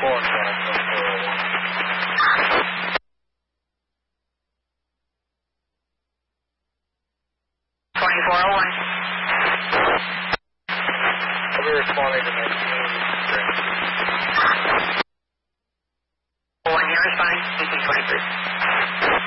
2401. I'll be responding to my community. One, you're responding, 1823.